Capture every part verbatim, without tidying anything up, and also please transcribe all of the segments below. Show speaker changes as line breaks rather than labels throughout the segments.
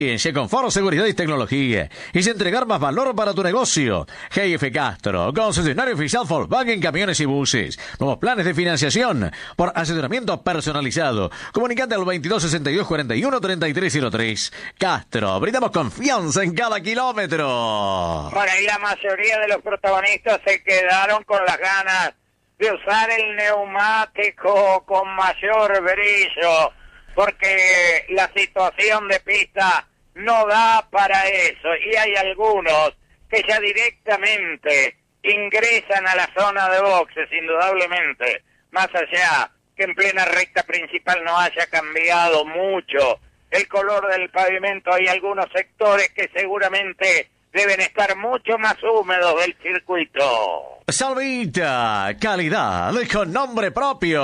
Experiencia, confort, seguridad y tecnología. Es entregar más valor para tu negocio. G F Castro, concesionario oficial Volkswagen Camiones y Buses. Nuevos planes de financiación por asesoramiento personalizado. Comunicate al veintidós sesenta y dos cuarenta y uno treinta y tres cero tres. Castro, brindamos confianza en cada kilómetro.
Bueno, y la mayoría de los protagonistas se quedaron con las ganas de usar el neumático con mayor brillo, porque la situación de pista no da para eso, y hay algunos que ya directamente ingresan a la zona de boxes, indudablemente, más allá que en plena recta principal no haya cambiado mucho el color del pavimento. Hay algunos sectores que seguramente deben estar mucho más húmedos del circuito.
Salvita, calidad con nombre propio.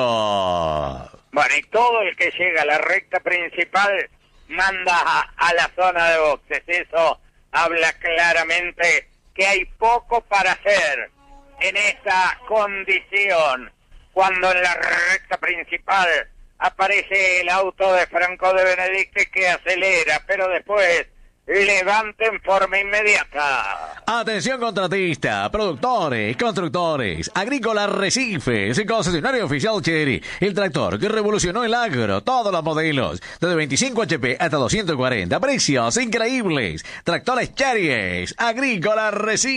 Bueno, y todo el que llega a la recta principal manda a, a la zona de boxes. Eso habla claramente que hay poco para hacer en esta condición. Cuando en la recta principal aparece el auto de Franco de Benedicte, que acelera, pero después levanta en forma inmediata.
Atención contratista, productores, constructores, Agrícola Arrecifes, concesionario oficial Chery, el tractor que revolucionó el agro, todos los modelos, desde veinticinco H P hasta doscientos cuarenta, precios increíbles, tractores Chery, Agrícola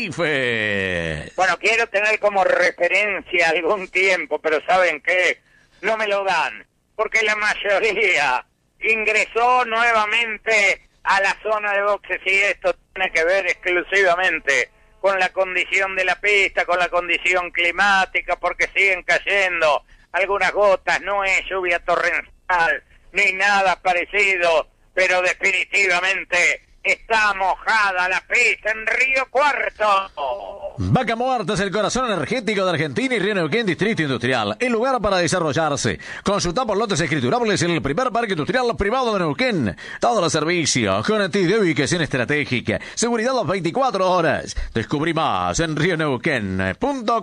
Arrecifes.
Bueno, quiero tener como referencia algún tiempo, pero ¿saben qué? No me lo dan, porque la mayoría ingresó nuevamente a la zona de boxes, y esto tiene que ver exclusivamente con la condición de la pista, con la condición climática, porque siguen cayendo algunas gotas. No es lluvia torrencial ni nada parecido, pero definitivamente está mojada la pista en Río Cuarto.
Vaca Muerta es el corazón energético de Argentina y Río Neuquén Distrito Industrial, el lugar para desarrollarse. Consulta por lotes escriturables en el primer parque industrial privado de Neuquén. Todos los servicios, conectividad de ubicación estratégica, seguridad las veinticuatro horas. Descubrí más en rio neuquén punto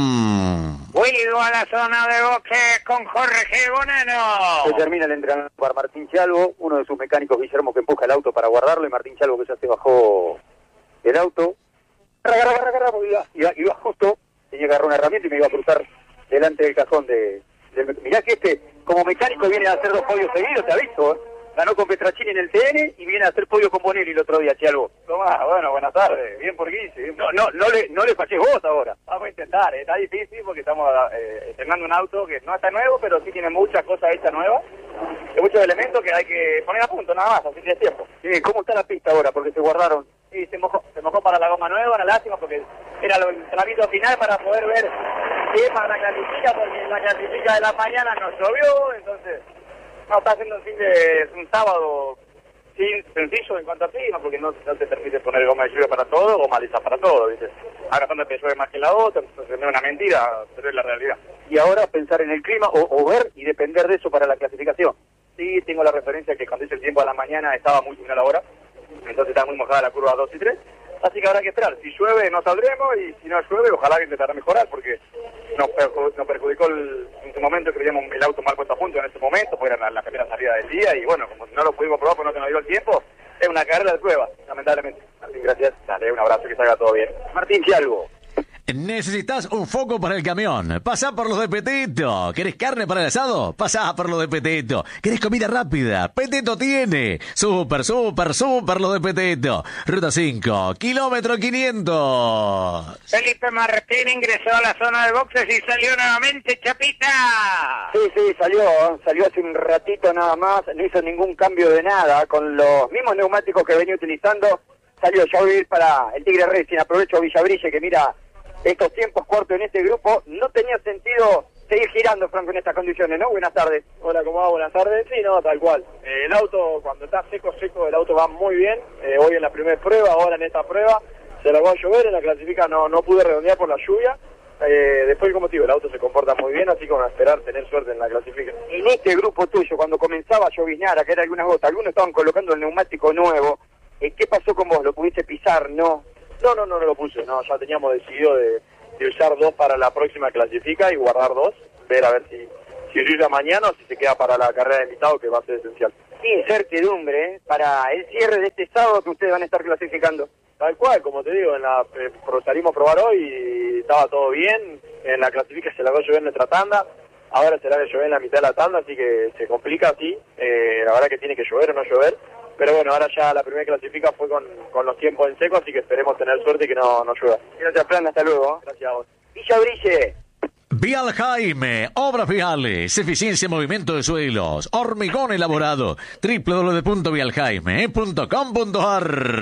com.
Vuelvo a la zona de boxes con Jorge Bonano.
Se termina el entrenamiento para Martín Chalvo, uno de sus mecánicos, Guillermo, que empuja el auto para guardarlo, y Martín Chalvo, que ya se bajó el auto. Agarra, agarra, agarra, porque iba, iba, iba justo, tenía que agarrar una herramienta y me iba a cruzar delante del cajón de... de mirá que este, como mecánico, viene a hacer dos podios seguidos, te aviso, ¿eh? Ganó con Petrachini en el T N y viene a hacer podio con Bonelli el otro día, Chalvo.
Tomás, bueno, buenas tardes, bien por Guise. Bien por...
No, no, no le, no le fallés vos ahora.
Vamos a intentar, ¿eh? Está difícil porque estamos eh, estrenando un auto que no está nuevo, pero sí tiene muchas cosas hechas nuevas, hay muchos elementos que hay que poner a punto, nada más, así que es tiempo.
Sí, ¿cómo está la pista ahora? Porque se guardaron.
Sí, se mojó, se mojó para la goma nueva, una lástima, porque era el entrenamiento final para poder ver si es para la clasifica, porque en la clasifica de la mañana nos llovió, entonces no, está haciendo un fin de un sábado sí, sencillo en cuanto a clima, porque no, no te permite poner goma de lluvia para todo, goma lisa para todo, ¿viste? Ahora cuando te llueve más que la otra, entonces no es una mentira, pero es la realidad.
Y ahora pensar en el clima o, o ver y depender de eso para la clasificación.
Sí, tengo la referencia que cuando hice el tiempo a la mañana estaba muy similar a la hora, entonces está muy mojada la curva dos y tres, así que habrá que esperar. Si llueve no saldremos, y si no llueve ojalá que intentará mejorar, porque nos, perjudicó, nos perjudicó el, en su momento, creíamos el auto mal puesto a punto en ese momento, porque era la, la primera salida del día, y bueno, como no lo pudimos probar porque no se nos dio el tiempo, es una carrera de prueba, lamentablemente. Martín, gracias, dale un abrazo, que salga todo bien.
Martín, si algo.
Necesitas un foco para el camión. Pasá por los de Peteto. ¿Querés carne para el asado? Pasá por los de Peteto. ¿Querés comida rápida? Peteto tiene. Súper, súper, súper los de Peteto. Ruta cinco, kilómetro quinientos.
Felipe Martín ingresó a la zona de boxes y salió nuevamente, Chapita.
Sí, sí, salió. Salió hace un ratito nada más. No hizo ningún cambio de nada. Con los mismos neumáticos que venía utilizando, salió. Ya voy a ir para el Tigre Racing. Aprovecho a Villabrille, que mira estos tiempos cortos en este grupo. No tenía sentido seguir girando, Franco, en estas condiciones, ¿no? Buenas tardes.
Hola, ¿cómo va? Buenas tardes. Sí, no, tal cual. Eh, el auto, cuando está seco, seco, el auto va muy bien. Eh, hoy en la primera prueba, ahora en esta prueba, se largó a llover, en la clasifica no, no pude redondear por la lluvia. Eh, después, como te digo, el auto se comporta muy bien, así como a esperar tener suerte en la clasifica.
En este grupo tuyo, cuando comenzaba a lloviznar, a caer algunas gotas, algunos estaban colocando el neumático nuevo. Eh, ¿Qué pasó con vos? ¿Lo pudiste pisar? ¿No?
No, no, no, no lo puse, no, ya teníamos decidido de, de usar dos para la próxima clasifica y guardar dos, ver a ver si, si brilla mañana o si se queda para la carrera de invitado, que va a ser esencial.
incertidumbre ¿eh? para el cierre de este sábado que ustedes van a estar clasificando.
Tal cual, como te digo, en la, eh, salimos a probar hoy y estaba todo bien, en la clasificación se la va a llover en nuestra tanda, ahora será que llover en la mitad de la tanda, así que se complica así, eh, la verdad que tiene que llover o no llover, pero bueno, ahora ya la primera clasifica fue con, con los tiempos en seco, así que esperemos tener suerte y que no, no llueva.
Gracias, Plan, hasta luego.
Gracias a vos.
Villa Brille.
Vial Jaime, obras viales, eficiencia en movimiento de suelos, hormigón elaborado, doble u doble u doble u punto vial jaime punto com punto a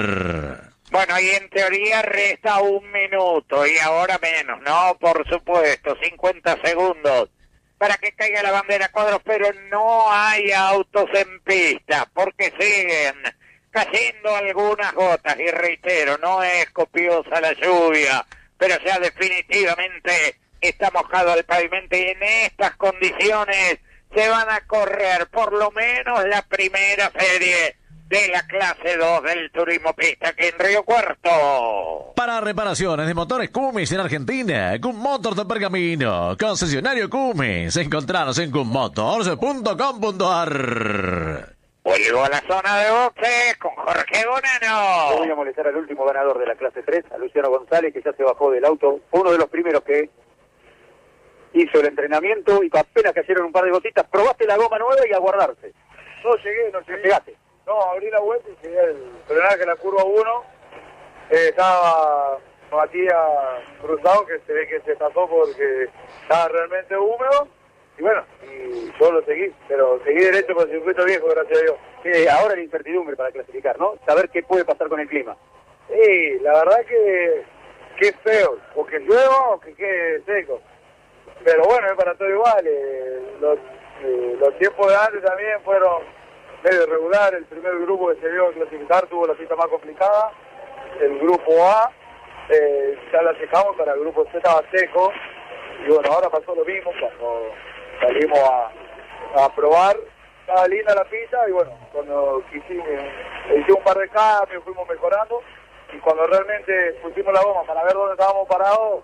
r.
Bueno, y en teoría resta un minuto y ahora menos, ¿no? Por supuesto, cincuenta segundos para que caiga la bandera cuadros, pero no hay autos en pista porque siguen cayendo algunas gotas y reitero, no es copiosa la lluvia, pero ya definitivamente está mojado el pavimento y en estas condiciones se van a correr por lo menos la primera serie de la clase dos del turismo pista aquí en Río Cuarto.
Para reparaciones de motores Cummins en Argentina, Cum Motors de Pergamino, concesionario Cummins, encontranos en cum motors punto com punto a r.
Vuelvo a la zona de boxes con Jorge Bonano.
Voy a molestar al último ganador de la clase tres, a Luciano González, que ya se bajó del auto, fue uno de los primeros que hizo el entrenamiento y apenas cayeron un par de gotitas, probaste la goma nueva y a guardarse.
No llegué, no llegué.
Llegaste.
No, abrí la vuelta y llegué, el, pero nada que la curva uno eh, estaba Matías cruzado, que se ve que se pasó porque estaba realmente húmedo, y bueno, y yo lo seguí, pero seguí derecho por el circuito viejo, gracias a Dios.
Sí, ahora la incertidumbre para clasificar, ¿no? Saber qué puede pasar con el clima.
Sí, la verdad que, que es feo, o que llueva o que quede seco, pero bueno, es para todo igual, eh, los, eh, los tiempos de antes también fueron medio regular. El primer grupo que se dio a clasificar tuvo la pista más complicada, el grupo A eh, ya la dejamos, para el grupo C estaba seco, y bueno, ahora pasó lo mismo cuando salimos a, a probar, estaba linda la pista, y bueno, cuando quisimos, hicimos un par de cambios, fuimos mejorando, y cuando realmente pusimos la goma para ver dónde estábamos parados,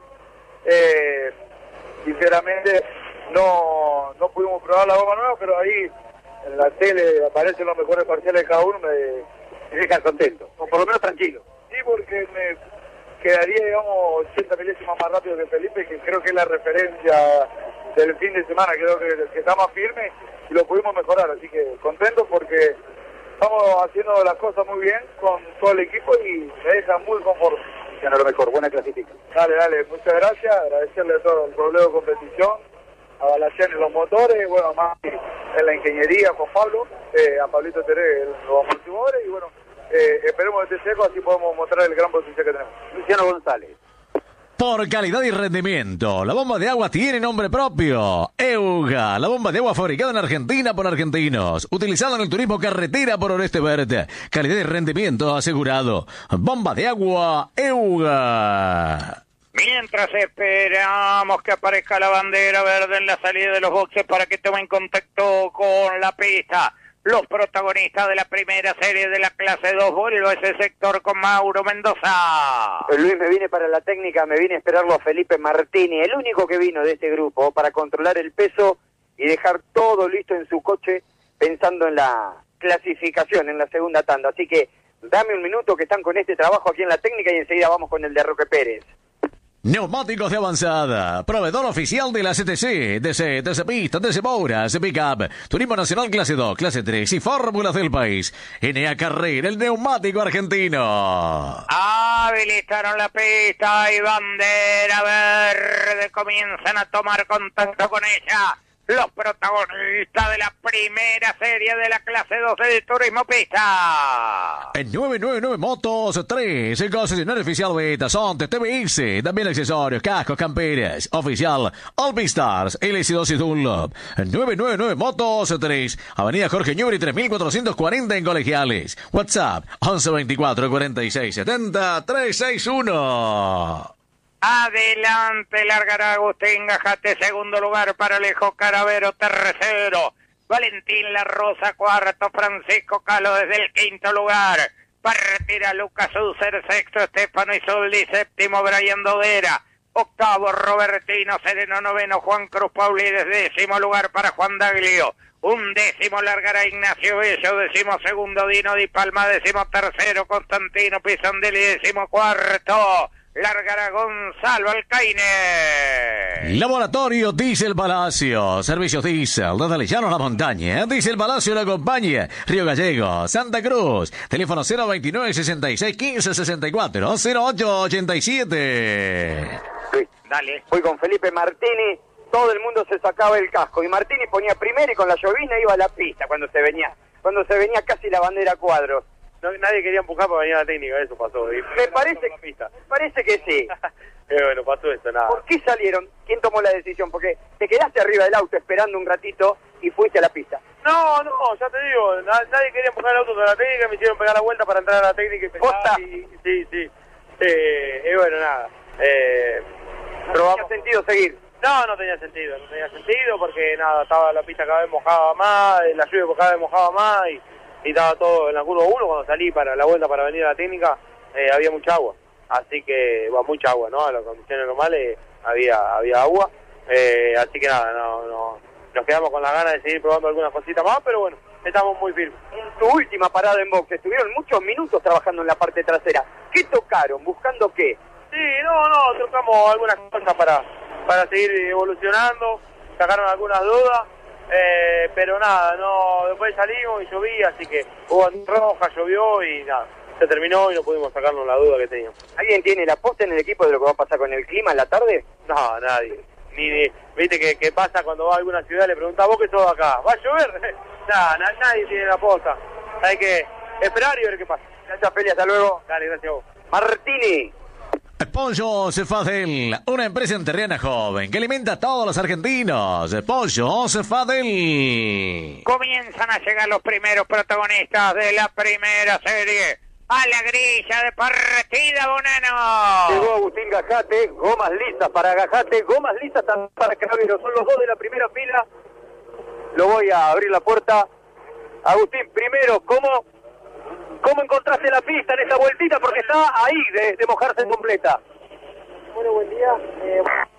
eh, sinceramente no, no pudimos probar la goma nueva, pero ahí en la tele aparecen los mejores parciales de cada uno, me,
Me deja contento, o por lo menos tranquilo.
Sí, porque me quedaría, digamos, ochenta milésimas más rápido que Felipe, que creo que es la referencia del fin de semana, creo que, que está más firme y lo pudimos mejorar, así que contento porque estamos haciendo las cosas muy bien con todo el equipo y me deja muy conforme.
Ya no lo mejor, buena clasificación.
Dale, dale, muchas gracias, agradecerle a todo el problema de competición, a Balacén en los motores, bueno, más en la ingeniería con Pablo, eh, a Pablito Teré en los amortiguadores, y bueno, eh, esperemos que esté seco, así podemos mostrar el gran potencial que tenemos.
Luciano González.
Por calidad y rendimiento, la bomba de agua tiene nombre propio. EUGA, la bomba de agua fabricada en Argentina por argentinos, utilizada en el turismo carretera por Oeste Verde. Calidad y rendimiento asegurado. Bomba de agua EUGA.
Mientras esperamos que aparezca la bandera verde en la salida de los boxes para que tomen contacto con la pista, los protagonistas de la primera serie de la clase dos, vuelvo a ese sector con Mauro Mendoza.
Luis, me vine para la técnica, me vine a esperarlo a Felipe Martini, el único que vino de este grupo para controlar el peso y dejar todo listo en su coche pensando en la clasificación, en la segunda tanda. Así que dame un minuto que están con este trabajo aquí en la técnica y enseguida vamos con el de Roque Pérez.
Neumáticos de avanzada, proveedor oficial de la C T C, D C, T C Pista, T C Moura, C Pickup, Turismo Nacional Clase dos, Clase tres y Fórmulas del país. N A Carrera, el neumático argentino.
Habilitaron la pista y bandera verde, comienzan a tomar contacto con ella los protagonistas de la primera serie de la clase dos del turismo pista.
En nueve nueve nueve Motos tres, el concesionario oficial Beta, Sonte, T V X, también accesorios, cascos, camperas, oficial, Alpistars, L S dos y Dunlop. En nueve nueve nueve Motos tres, Avenida Jorge Ñubri tres mil cuatrocientos cuarenta en Colegiales. WhatsApp once veinticuatro cuarenta y seis setenta trescientos sesenta y uno.
Adelante, largará Agustín Gajate, segundo lugar para Alejo Caravero, tercero. Valentín La Rosa, cuarto. Francisco Calo desde el quinto lugar. Partira Lucas Ucer, sexto. Estefano Isoldi, séptimo. Brian Dodera. octavo Robertino Sereno, noveno Juan Cruz Paulides, décimo lugar para Juan Daglio, un décimo largará Ignacio Bello, décimo segundo Dino Di Palma, décimo tercero Constantino Pisandelli, décimo cuarto largará Gonzalo Alcaine.
Laboratorio Diesel Palacio, servicios diésel desde el llano a la montaña. Diesel Palacio la compañía, Río Gallego, Santa Cruz. Teléfono cero veintinueve, sesenta y seis, quince, sesenta y cuatro, cero ocho ochenta y siete.
Sí.
Dale.
Fui con Felipe Martini, todo el mundo se sacaba el casco y Martini ponía primero y con la llovina iba a la pista cuando se venía, cuando se venía casi la bandera a cuadros.
No, nadie quería empujar para venir a la técnica, eso pasó. Y
Me parece, me parece que sí.
Pero bueno, pasó eso, nada.
¿Por qué salieron? ¿Quién tomó la decisión? Porque te quedaste arriba del auto esperando un ratito y fuiste a la pista.
No, no, ya te digo, na- nadie quería empujar el auto de la técnica, me hicieron pegar la vuelta para entrar a la técnica y
¿Posta?
empezar. Y, sí, sí. Eh, y bueno, nada. Eh,
¿No
probamos.
tenía sentido seguir?
No, no tenía sentido, no tenía sentido porque nada, estaba la pista cada vez mojaba más, la lluvia cada vez mojaba más y, y estaba todo en la curva uno. Cuando salí para la vuelta para venir a la técnica eh, había mucha agua, así que, bueno, mucha agua, ¿no? A las condiciones normales había había agua, eh, así que nada, no, no, nos quedamos con la ganas de seguir probando algunas cositas más, pero bueno, estamos muy firmes.
En tu última parada en box, estuvieron muchos minutos trabajando en la parte trasera. ¿Qué tocaron? ¿Buscando qué?
Sí, no, no, tocamos algunas cosas para, para seguir evolucionando, sacaron algunas dudas, eh, pero nada, no, después salimos y llovía, así que hubo roja, llovió y nada, se terminó y no pudimos sacarnos la duda que teníamos.
¿Alguien tiene la posta en el equipo de lo que va a pasar con el clima en la tarde?
No, nadie. Ni, ni viste que, que pasa cuando va a alguna ciudad, le pregunta vos que sos de acá, ¿va a llover? Nada, na, nadie tiene la posta, hay que esperar y ver qué pasa.
Gracias, Feli, hasta luego.
Dale, gracias a vos.
Martini.
Pollo Cefadel, una empresa enterrana joven que alimenta a todos los argentinos. Pollo Cefadel.
Comienzan a llegar los primeros protagonistas de la primera serie. A la grilla de partida, Bonano.
Llegó Agustín Gajate, gomas lisas para Gajate, gomas lisas también para Cravero. Son los dos de la primera fila. Lo voy a abrir la puerta. Agustín, primero, ¿cómo, cómo encontraste la pista en esta vueltita? Porque está ahí de, de mojarse completa.
Bueno, buen día. Eh,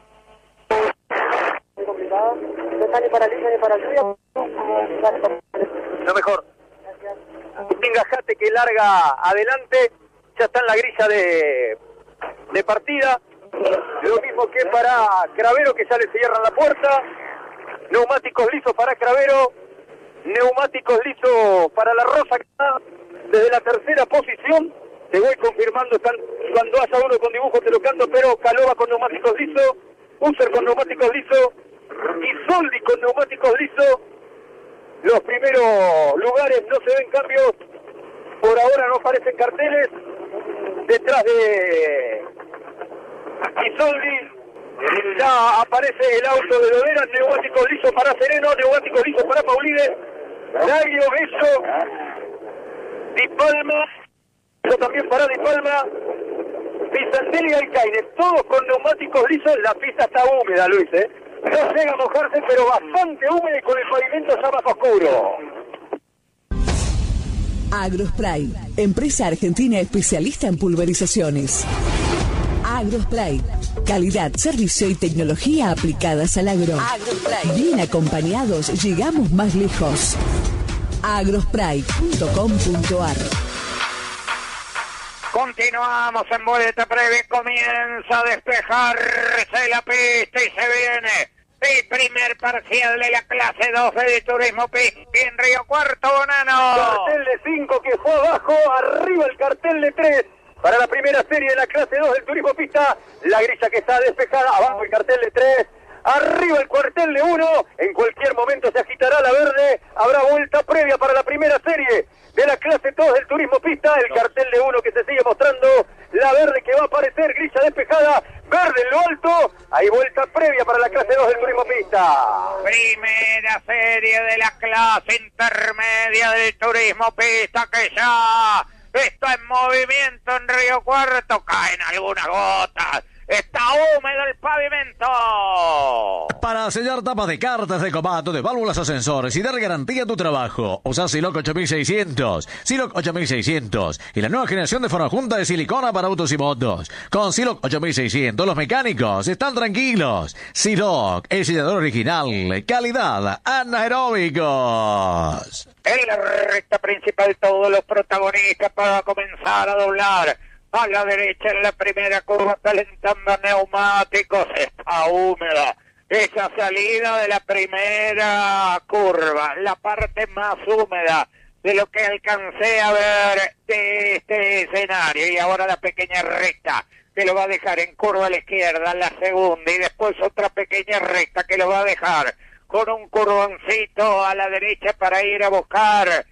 muy complicado. No está ni para línea ni para lluvia.
Lo mejor. Agustín Gajate que larga adelante. Ya está en la grilla de, de partida. Lo mismo que para Cravero, que ya le cierran la puerta. Neumáticos lisos para Cravero. Neumáticos lisos para La Rosa, que está desde la tercera posición. Te voy confirmando, están, cuando haya uno con dibujo te lo canto, pero Calova con neumáticos lisos, User con neumáticos lisos y Soldi con neumáticos lisos. Los primeros lugares no se ven cambios, por ahora no aparecen carteles. Detrás de Isoldi ya aparece el auto de Loderas, neumáticos lisos para Sereno, neumáticos lisos para Paulides, Daglio, Bello, Di Palma, eso también para Di Palma, Pisandelli y Alcaine, todos con neumáticos lisos. La pista está húmeda, Luis, ¿eh? No llega a mojarse, pero bastante húmeda y con el pavimento ya más oscuro.
Agrospray, empresa argentina especialista en pulverizaciones. Agrospray, calidad, servicio y tecnología aplicadas al agro. Agrospray, bien acompañados llegamos más lejos. agrospray punto com punto ar.
Continuamos en boleta previa, comienza a despejarse la pista y se viene el primer parcial de la clase dos de Turismo Pista en Río Cuarto, Bonano.
Cartel de cinco que fue abajo, arriba el cartel de tres. Para la primera serie de la clase dos del Turismo Pista, la grilla que está despejada, abajo el cartel de tres, arriba el cuartel de uno, en cualquier momento se agitará la verde, habrá vuelta previa para la primera serie de la clase dos del Turismo Pista, el cartel de uno que se sigue mostrando, la verde que va a aparecer, grilla despejada, verde en lo alto, hay vuelta previa para la clase dos del Turismo Pista.
Primera serie de la clase intermedia del Turismo Pista que ya está en movimiento en Río Cuarto, caen algunas gotas, Está húmedo el pavimento.
Para sellar tapas de cartas de combate, de válvulas ascensores y dar garantía a tu trabajo, usa Siloc ocho mil seiscientos. Siloc ocho mil seiscientos y la nueva generación de forrajunta de silicona para autos y motos. Con Siloc ocho mil seiscientos los mecánicos están tranquilos. Siloc, el sellador original, calidad, anaeróbicos.
En la recta principal todos los protagonistas para comenzar a doblar. A la derecha en la primera curva calentando neumáticos. Está húmeda esa salida de la primera curva, la parte más húmeda de lo que alcancé a ver de este escenario. Y ahora la pequeña recta que lo va a dejar en curva a la izquierda, la segunda, y después otra pequeña recta que lo va a dejar con un curvoncito a la derecha para ir a buscar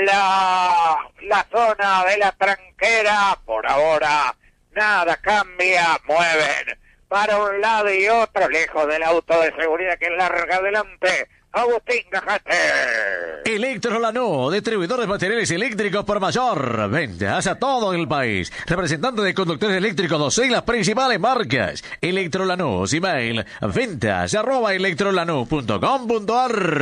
la, la zona de la tranquera. Por ahora nada cambia, mueven para un lado y otro, lejos del auto de seguridad que larga adelante Agustín Gajate.
Electrolanú, distribuidor de materiales eléctricos por mayor. Ventas a todo el país. Representante de conductores eléctricos doce las principales marcas. Electrolanú, email, ventas arroba electrolanú punto com punto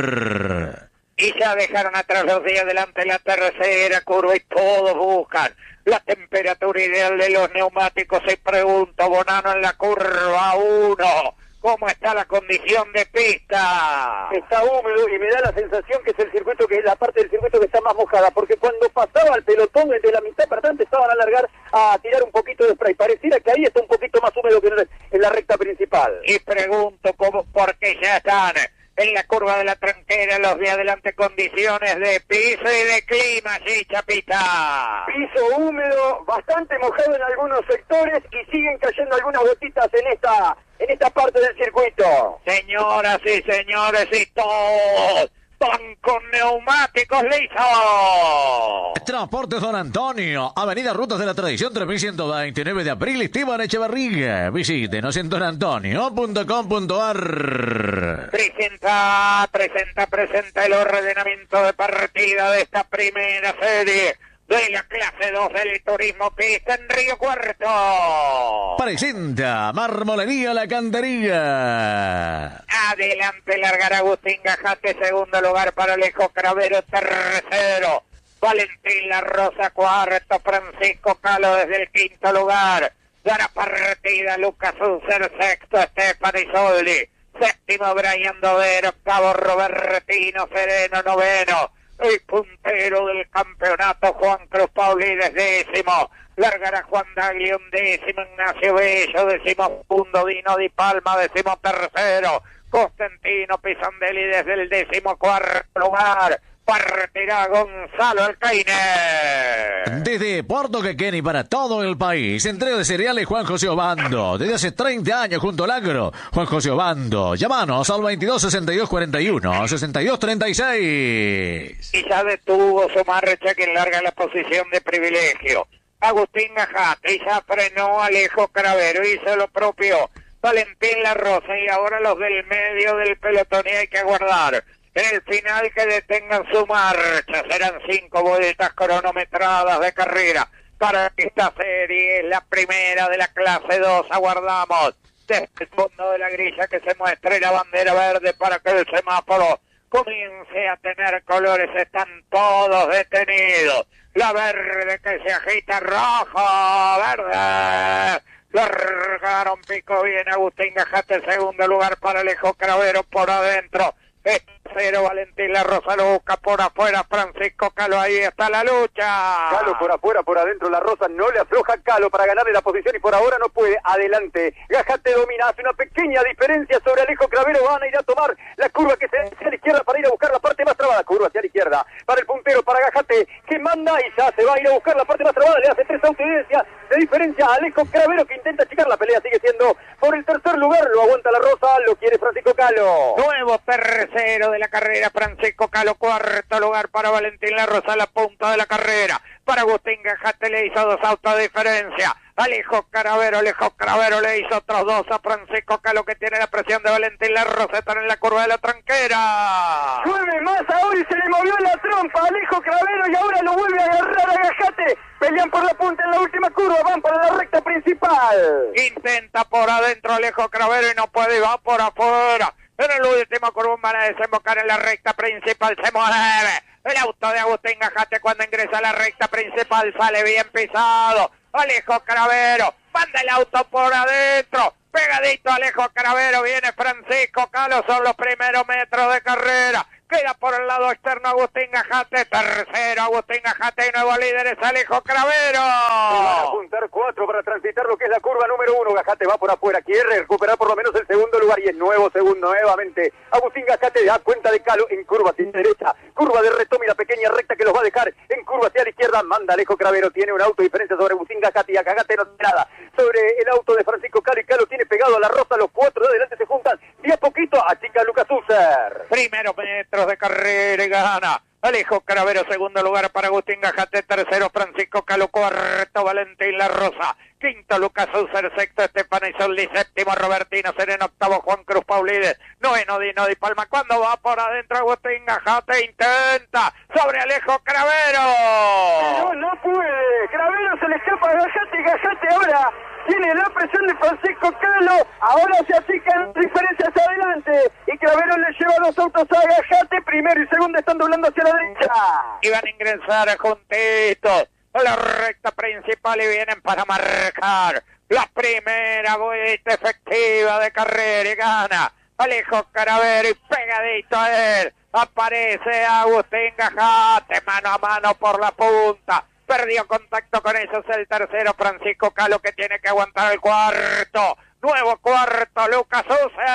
ar.
Y ya dejaron atrás los días delante la tercera curva y todos buscan la temperatura ideal de los neumáticos. Se pregunta Bonano en la curva uno. ¿Cómo está la condición de pista?
Está húmedo y me da la sensación que es el circuito, que es la parte del circuito que está más mojada, porque cuando pasaba el pelotón desde la mitad para adelante estaban a alargar a tirar un poquito de spray. Pareciera que ahí está un poquito más húmedo que en la recta principal.
Y pregunto cómo, porque ya están en la curva de la tranquera los de adelante, condiciones de piso y de clima, sí, Chapita.
Piso húmedo, bastante mojado en algunos sectores y siguen cayendo algunas gotitas en esta en esta parte del circuito.
Señoras y señores, y todos van con neumáticos lisos.
Transportes Don Antonio, Avenida Rutas de la Tradición tres mil ciento veintinueve de abril, Esteban Echeverría. Visítenos en don antonio punto com punto ar.
Presenta, presenta, presenta el ordenamiento de partida de esta primera serie de la clase dos del turismo pista en Río Cuarto.
Presenta Marmolería La Cantería.
Adelante largará Agustín Gajate, segundo lugar para Alejo Cravero, tercero Valentín La Rosa, cuarto Francisco Calo desde el quinto lugar. Dará partida Lucas Uncer, sexto Estefan Isoldi, séptimo Brian Dover, octavo Robertino Sereno, noveno el puntero del campeonato Juan Cruz Paulides, décimo. Largará Juan Dagli, un décimo Ignacio Bello, décimo segundo Dino Di Palma, décimo tercero Constantino Pisandelli desde el décimo cuarto lugar. Partirá Gonzalo Alcaine.
Desde Puerto Quequén para todo el país, entrega de cereales Juan José Obando. Desde hace treinta años junto al agro, Juan José Obando. Llámanos al veintidós sesenta y dos cuarenta y uno, sesenta y dos treinta y seis.
Y ya detuvo su marcha, que larga la posición de privilegio Agustín Gajate, y ya frenó Alejo Cravero, hizo lo propio Valentín La Rosa, y ahora los del medio del pelotón, y hay que aguardar en el final que detengan su marcha. Serán cinco vueltas cronometradas de carrera para esta serie, es la primera de la clase dos. Aguardamos desde el fondo de la grilla que se muestre la bandera verde para que el semáforo comience a tener colores. Están todos detenidos. La verde que se agita, rojo, verde. Largaron, pico bien Agustín Gajate, segundo lugar para Alejo Cravero por adentro. Tercero Valentín La Rosa, lo busca por afuera Francisco Calo, ahí está la lucha.
Calo por afuera, por adentro, La Rosa no le afloja a Calo para ganarle la posición y por ahora no puede. Adelante, Gajate domina, hace una pequeña diferencia sobre Alejo Cravero, van a ir a tomar la curva que se hacia la izquierda para ir a buscar la parte más trabada, curva hacia la izquierda, para el puntero, para Gajate, que manda y ya se va a ir a buscar la parte más trabada, le hace tres autoevidencias de diferencia a Alejo Cravero, que intenta achicar la pelea, sigue siendo por el tercer lugar, lo aguanta La Rosa, lo quiere Francisco Calo.
Nuevo tercero de la carrera, Francisco Calo, cuarto lugar para Valentín La Rosa, la punta de la carrera, para Agustín Gajate le hizo dos autos de diferencia, Alejo Caravero, Alejo Caravero le hizo otros dos a Francisco Calo, que tiene la presión de Valentín La Rosa, están en la curva de la tranquera.
Nueve más ahora y se le movió la trompa a Alejo Cravero y ahora lo vuelve a agarrar a Gajate. Pelean por la punta en la última curva, van para la recta principal.
Intenta por adentro Alejo Cravero y no puede, va por afuera. En el último curva van a desembocar en la recta principal, se mueve. El auto de Agustín Gajate cuando ingresa a la recta principal sale bien pisado. Alejo Cravero, manda el auto por adentro, pegadito Alejo Cravero, viene Francisco Calo, son los primeros metros de carrera. Queda por el lado externo Agustín Gajate, tercero Agustín Gajate y nuevo líder es Alejo Cravero.
Se van a juntar cuatro para transitar lo que es la curva número uno. Gajate va por afuera, quiere recuperar por lo menos el segundo lugar y es nuevo segundo nuevamente. Agustín Gajate da cuenta de Calo en curva hacia la derecha, curva de retoma y la pequeña recta que los va a dejar en curva hacia la izquierda. Manda Alejo Cravero, tiene un auto diferencia sobre Agustín Gajate y a Gajate no tiene nada. Sobre el auto de Francisco Calo y Calo tiene pegado a la Rosa, los cuatro de adelante se juntan y a poquito achica Lucas User.
Primero metros de carrera y gana Alejo Cravero, segundo lugar para Agustín Gajate, tercero Francisco Calo, cuarto Valentín La Rosa, quinto Lucas User, sexto Estefano Isoldi, séptimo Robertino Sereno, octavo Juan Cruz Paulides, noveno Dino Di Palma. Cuando va por adentro Agustín Gajate, intenta sobre Alejo Cravero.
No, no puede. Cravero se le escapa a Gajate y Gajate ahora tiene la presión de Francisco Calo, ahora se achican diferencias adelante y Cravero le lleva los autos a Gajate, primero y segundo están doblando hacia la derecha.
Y van a ingresar juntitos a la recta principal y vienen para marcar la primera vuelta efectiva de carrera y gana Alejo Cravero y pegadito a él aparece Agustín Gajate, mano a mano por la punta. Perdió contacto con ellos el tercero Francisco Calo, que tiene que aguantar el cuarto. Nuevo cuarto, Lucas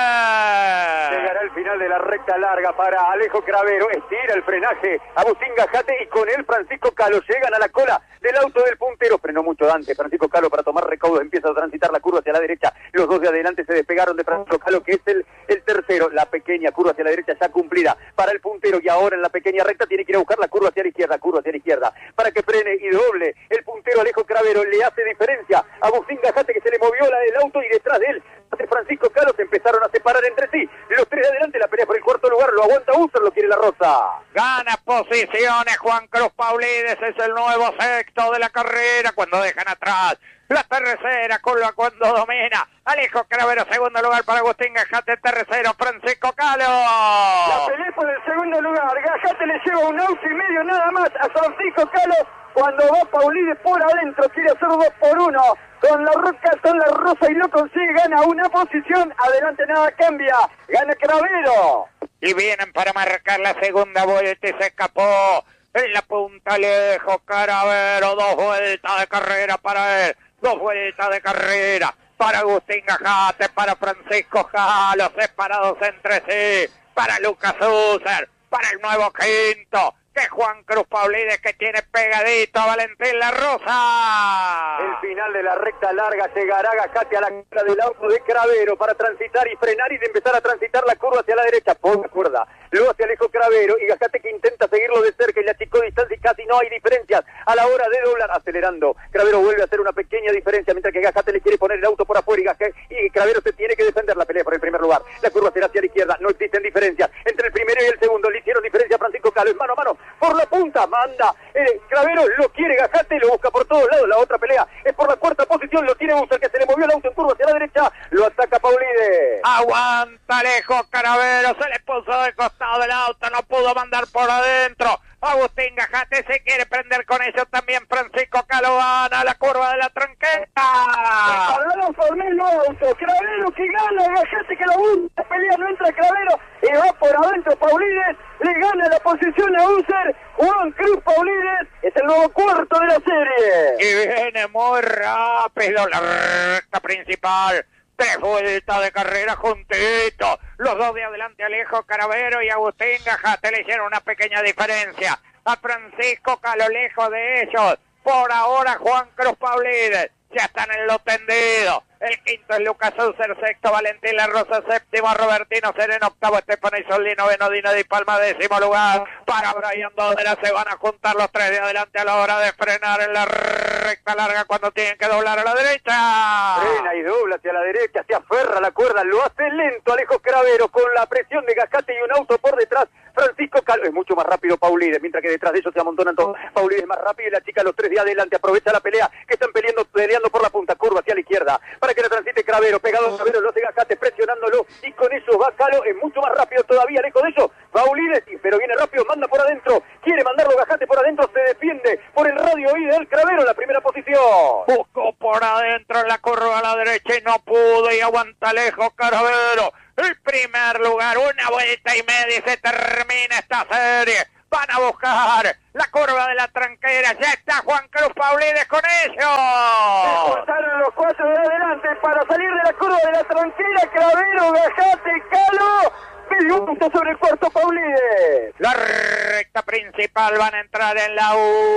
User.
Llegará el final de la recta larga para Alejo Cravero. Estira el frenaje Agustín Gajate y con él Francisco Calo. Llegan a la cola del auto del puntero. Frenó mucho Dante. Francisco Calo para tomar recaudos empieza a transitar la curva hacia la derecha. Los dos de adelante se despegaron de Francisco Calo, que es el, el tercero. La pequeña curva hacia la derecha ya cumplida para el puntero. Y ahora en la pequeña recta tiene que ir a buscar la curva hacia la izquierda. Curva hacia la izquierda para que frene y doble. El puntero Alejo Cravero le hace diferencia. Agustín Gajate, que se le movió la del auto y detrás de él Francisco Calo, se empezaron a separar entre sí. Los tres de adelante, la pelea por el cuarto lugar, lo aguanta User, lo quiere La Rosa.
Gana posiciones Juan Cruz Paulides, es el nuevo sexto de la carrera cuando dejan atrás la tercera curva cuando domina Alejo Cravero, segundo lugar para Agustín Gajate, tercero Francisco Calo.
La pelea por el segundo lugar, Gajate le lleva un auto y medio nada más a Francisco Calo. Cuando va Paulides por adentro, quiere hacer dos por uno. Con la roca, con la Rosa y lo consigue, gana una posición. Adelante nada cambia, gana Cravero.
Y vienen para marcar la segunda vuelta y se escapó. En la punta lejos, Cravero, dos vueltas de carrera para él. Dos vueltas de carrera para Agustín Gajate, para Francisco Calo, separados entre sí. Para Lucas User, para el nuevo quinto, que es Juan Cruz Paulides, que tiene pegadito a Valentín La Rosa.
El final de la recta larga, llegará Gajate a la cara del auto de Cravero para transitar y frenar y de empezar a transitar la curva hacia la derecha. Poca cuerda, luego hacia Alejo Cravero y Gajate, que intenta seguirlo de cerca y le achicó distancia y casi no hay diferencias a la hora de doblar, acelerando. Cravero vuelve a hacer una pequeña diferencia mientras que Gajate le quiere poner el auto por afuera y, Gajate, y Cravero se tiene que defender la pelea por el primer lugar. La curva será hacia la izquierda, no existen diferencias entre el primero y el segundo. Le hicieron diferencia a Francisco Calo, en mano a mano por la punta, manda eh, Cravero, lo quiere Gajate, lo busca por todos lados. La otra pelea es por la cuarta posición, lo tiene User, que se le movió el auto en curva hacia la derecha, lo ataca Paulides.
Aguanta Alejo Cravero, se le puso de costado el auto, no pudo mandar por adentro. Agustín Gajate se quiere prender con ellos también. Francisco Calo gana la curva de la tranqueta.
Pararon Formelo auto, Cravero que gana, Gajate que la busca, pelea, no entra Cravero y va por adentro Paulides, le gana la posición a User. Juan Cruz Paulides es el nuevo cuarto de la serie.
Y viene muy rápido la recta principal. Tres vueltas de carrera juntitos. Los dos de adelante, Alejo Cravero y Agustín Gajate, le hicieron una pequeña diferencia a Francisco Calo, lejos de ellos. Por ahora Juan Cruz Paulides ya están en lo tendido. El quinto es Lucas User, sexto Valentín La Rosa, séptimo Robertino Sereno, octavo Estefano Isoldi, noveno Dino Di Palma, décimo lugar para Brian Dodera. Se van a juntar los tres de adelante a la hora de frenar en la recta larga cuando tienen que doblar a la derecha.
Frena y dobla hacia la derecha, se aferra a la cuerda, lo hace lento Alejo Cravero con la presión de Gajate y un auto por detrás. Francisco Calo es mucho más rápido Paulides, mientras que detrás de ellos se amontonan todos. Paulides más rápido y la chica los tres de adelante aprovecha la pelea que están peleando, peleando por la punta, curva hacia la izquierda para que la transite Cravero, pegado a Cravero, lo hace Gajate presionándolo y con eso va Calo, es mucho más rápido todavía, lejos de eso Paulides, pero viene rápido, manda por adentro, quiere mandarlo Gajate por adentro, se defiende por el radio y del Cravero, la primera posición.
Buscó por adentro en la curva a la derecha y no pudo y aguanta lejos Cravero. El primer lugar, una vuelta y media y se termina esta serie. Van a buscar la curva de la tranquera. Ya está Juan Cruz Paulides con ellos.
Se cortaron los cuatro de adelante para salir de la curva de la tranquera. Cravero, Gajate, Calo. Medio punto sobre el cuarto Paulides.
La recta principal van a entrar en la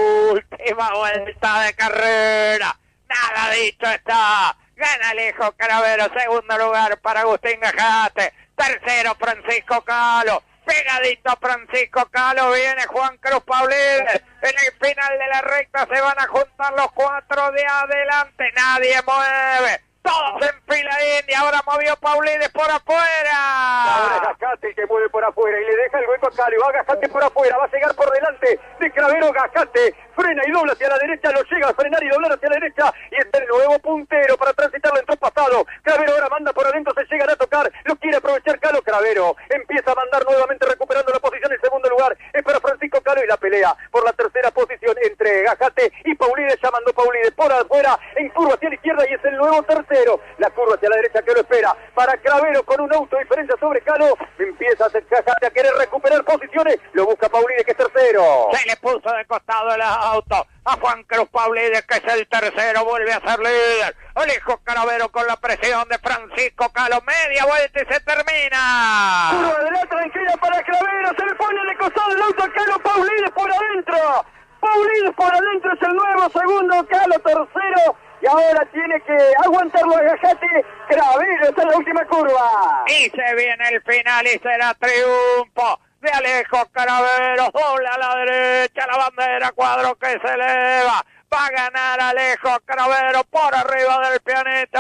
última vuelta de carrera. Nada dicho está. Gana Alejo Cravero, segundo lugar para Agustín Gajate, tercero Francisco Calo, pegadito Francisco Calo, viene Juan Cruz Paulides, en el final de la recta se van a juntar los cuatro de adelante, nadie mueve, todos en fila india, ahora movió Paulides por afuera.
Ahora es Gajate el que mueve por afuera y le deja el hueco a Calo, va Gajate por afuera, va a llegar por delante de Cravero. Gajate frena y dobla hacia la derecha, lo llega a frenar y doblar hacia la derecha y está el nuevo puntero para transitarlo, entró pasado. Cravero ahora manda por adentro, se llegan a tocar, lo quiere aprovechar Calo. Cravero empieza a mandar nuevamente recuperando la posición en segundo lugar, es para Francisco Calo y la pelea por la tercera posición entre Gajate y Paulides. Ya mandó Paulides por afuera en curva hacia la izquierda y es el nuevo tercero. La curva hacia la derecha que lo espera para Cravero con un auto diferencia sobre Calo. Empieza a Gajate a querer recuperar posiciones, lo busca Paulides que es tercero.
Se le puso de costado el auto a Juan Cruz Paulides que es el tercero, vuelve a ser líder. Alejo Cravero con la presión de Francisco Calo, media vuelta y se termina.
Curva de la tranquila para Cravero, se le pone de costado el auto a Calo. Paulides por adentro, Paulides por adentro es el nuevo segundo, Calo tercero. Y ahora tiene que aguantarlo a Gajate. Cravero está en la última curva.
Y se viene el final y será triunfo de Alejo Cravero. Dobla a la derecha, la bandera cuadro que se eleva. Va a ganar Alejo Cravero por arriba del pianito.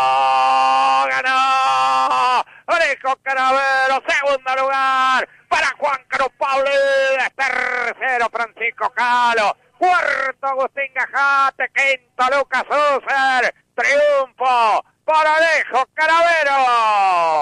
¡Ganó! Alejo Cravero, segundo lugar para Juan Cruz Paulides. Tercero Francisco Calo. Cuarto Agustín Gajate, quinto Lucas User, triunfo por Alejo Cravero.